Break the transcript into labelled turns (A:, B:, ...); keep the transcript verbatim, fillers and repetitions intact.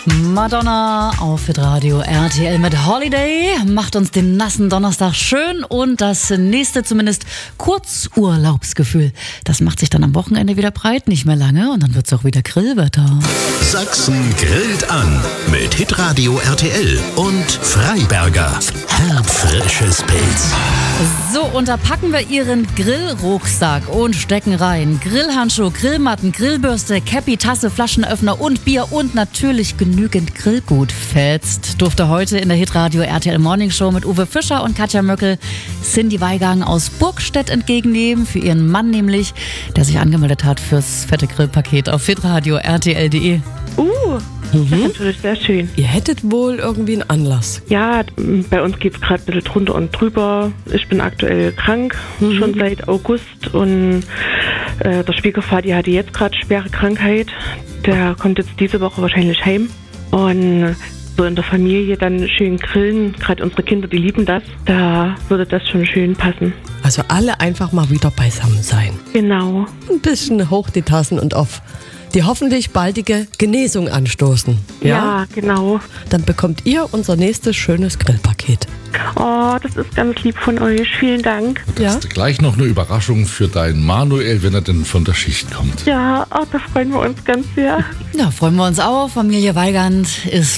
A: Madonna auf Radio R T L mit Holiday macht uns den nassen Donnerstag schön und das nächste zumindest Kurzurlaubsgefühl. Das macht sich dann am Wochenende wieder breit, nicht mehr lange und dann wird's auch wieder Grillwetter.
B: Sachsen grillt an mit Hitradio R T L und Freiberger. Herbfrisches Pilz.
A: So, und da packen wir Ihren Grillrucksack und stecken rein Grillhandschuh, Grillmatten, Grillbürste, Käppi, Tasse, Flaschenöffner und Bier und natürlich genügend Grillgut. Fetzt durfte heute in der Hitradio R T L Morning Show mit Uwe Fischer und Katja Möckel Cindy Weigang aus Burgstedt entgegennehmen, für ihren Mann nämlich, der sich angemeldet hat fürs fette Grillpaket auf hitradio R T L punkt de.
C: Uh,
D: Mhm.
C: das ist natürlich sehr schön.
D: Ihr hättet wohl irgendwie einen Anlass.
C: Ja, bei uns geht es gerade ein bisschen drunter und drüber. Ich bin aktuell krank,
D: Mhm.
C: schon seit August. Und äh, der Schwiegervater hatte jetzt gerade schwere Krankheit. Der kommt jetzt diese Woche wahrscheinlich heim. Und so in der Familie dann schön grillen. Gerade unsere Kinder, die lieben das. Da würde das schon schön passen.
D: Also alle einfach mal wieder beisammen sein.
C: Genau.
D: Ein bisschen hoch die Tassen und auf die hoffentlich baldige Genesung anstoßen.
C: Ja, genau.
D: Dann bekommt ihr unser nächstes schönes Grillpaket.
C: Oh, das ist ganz lieb von euch. Vielen Dank.
D: Ja?
E: Hast du gleich noch eine Überraschung für deinen Manuel, wenn er denn von der Schicht kommt?
C: Ja, oh, da freuen wir uns ganz sehr.
A: Ja, freuen wir uns auch. Familie Weigand ist